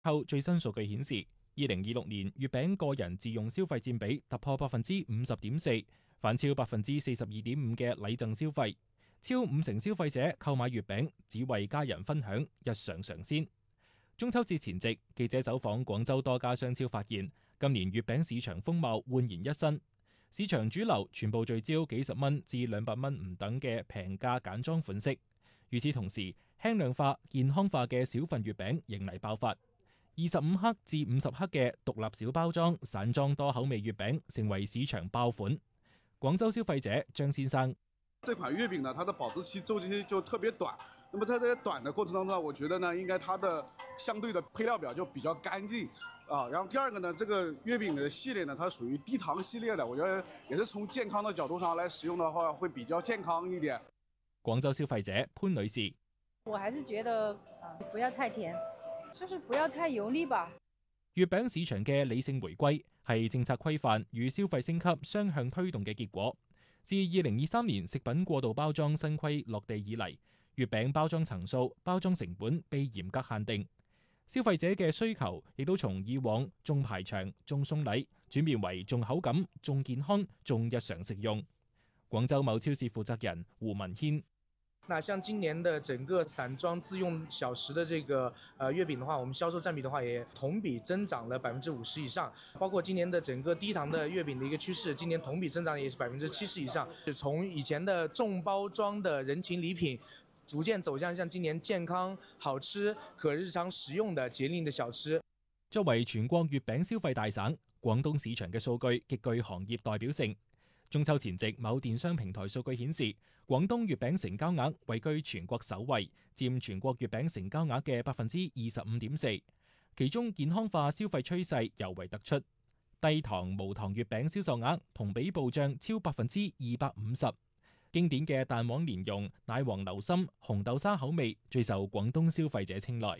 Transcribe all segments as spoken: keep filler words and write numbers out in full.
後最新數據顯示，二零二六年月餅個人自用消費佔比突破百分之五十點四，反超百分之四十二點五嘅禮贈消費。超五成消費者購買月餅只為家人分享，日常嘗鮮。中秋節前夕，記者走訪廣州多家商超，發現今年月餅市場風貌煥然一新。市場主流全部聚焦幾十蚊至兩百蚊唔等嘅平價簡裝款式。與此同時，輕量化、健康化嘅小份月餅迎嚟爆發。二十五克至五十克嘅獨立小包裝散裝多口味月餅成為市場爆款。廣州消費者張先生。 這款月餅呢，它的保質期周期就特別短。那麼在這個短的過程當中，我覺得呢，應該它的相對的配料表就比較乾淨啊。然後第二個呢，這個月餅的系列呢，它屬於低糖系列的，我覺得也是從健康的角度上來使用的話，會比較健康一點。 廣州消費者潘女士， 我還是覺得不要太甜，就是不要太油膩吧。 月餅市場嘅理性回歸係政策規範與消費升級雙向推動嘅結果。自二零二三年食品過度包裝新規落地以嚟，月餅包裝層數、包裝成本被嚴格限定，消費者嘅需求亦都從以往重排場、重送禮轉變為重口感、重健康、重日常食用。廣州某超市負責人胡文軒。 那像今年的整個散裝自用小食的這個呃月餅的話，我們銷售佔比的話也同比增長了百分之五十以上。包括今年的整個低糖的月餅的一個趨勢，今年同比增長也是百分之七十以上。從以前的重包裝的人情禮品，逐漸走向像今年健康、好吃、可日常食用的節令的小吃。 作為全國月餅消費大省，廣東市場嘅數據極具行業代表性。中秋前夕，某電商平台數據顯示，廣東月餅成交額位居全國首位，佔全國月餅成交額嘅百分之二十五點四。其中健康化消費趨勢尤為突出，低糖無糖月餅銷售額同比暴漲超百分之二百五十。經典嘅蛋黃蓮蓉、奶黃流心、紅豆沙口味最受廣東消費者青睞。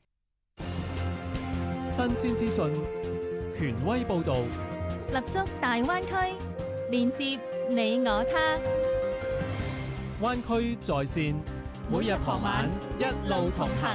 新鮮資訊，權威報導， 立足大灣區，連接你我他。 灣區在線，每日傍晚一路同行。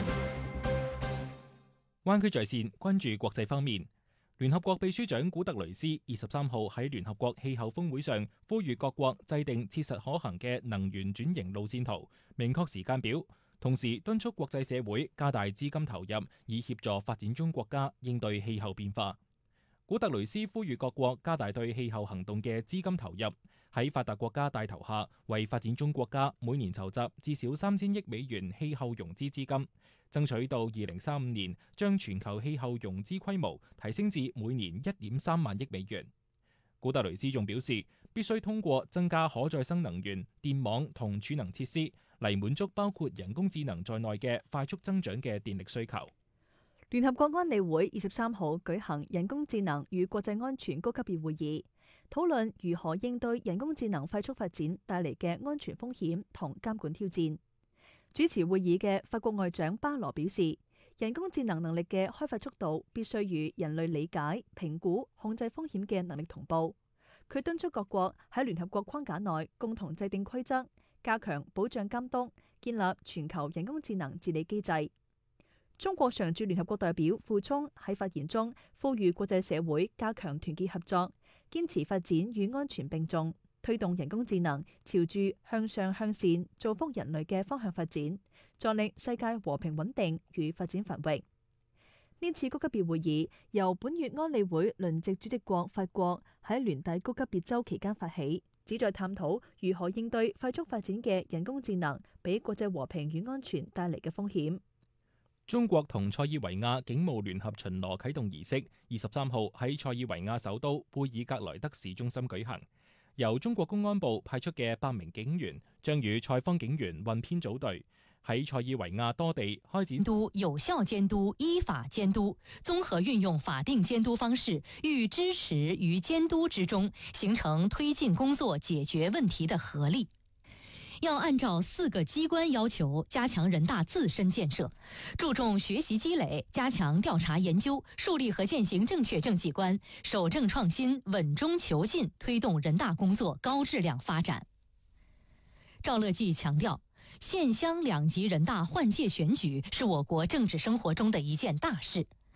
灣區在線關注國際方面，聯合國秘書長古特雷斯二十三號喺聯合國氣候峰會上呼籲各國制定切實可行嘅能源轉型路線圖，明確時間表，同時敦促國際社會加大資金投入，以協助發展中國家應對氣候變化。古特雷斯呼籲各國加大對氣候行動嘅資金投入，喺發達國家帶頭下，為發展中國家每年籌集至少三千億美元氣候融資資金，爭取到二零三五年將全球氣候融資規模提升至每年一點三萬億美元。古特雷斯仲表示，必須通過增加可再生能源、電網同儲能設施嚟滿足包括人工智能在內嘅快速增長嘅電力需求。 聯合國安理會二十三號舉行人工智能與國際安全高級別會議，討論如何應對人工智能快速發展帶嚟嘅安全風險同監管挑戰。主持會議嘅法國外長巴羅表示，人工智能能力嘅開發速度必須與人類理解、評估、控制風險嘅能力同步。佢敦促各國喺聯合國框架內共同制定規則，加強保障監督，建立全球人工智能治理機制。中國常駐聯合國代表傅聰喺發言中呼籲國際社會加強團結合作，堅持發展與安全並重，推動人工智能朝住向上向善、造福人類嘅方向發展，助力世界和平穩定與發展繁榮。呢次高級別會議由本月安理會輪值主席國法國喺聯大高級別周期間發起，旨在探討如何應對快速發展嘅人工智能俾國際和平與安全帶嚟嘅風險。 中國同塞爾維亞警務聯合巡邏啟動儀式二十三號喺塞爾維亞首都貝爾格萊德市中心舉行。由中國公安部派出嘅八名警員將與塞方警員混編組隊，喺塞爾維亞多地開展督有效監督、依法監督，綜合運用法定監督方式與支持與監督之中，形成推進工作解決問題的合力。要按照四個機關要求，加強人大自身建設，注重學習積累，加強調查研究，樹立和踐行正確政績觀，守正創新，穩中求進，推動人大工作高質量發展。趙樂際強調，縣鄉兩級人大換屆選舉是我國政治生活中的一件大事。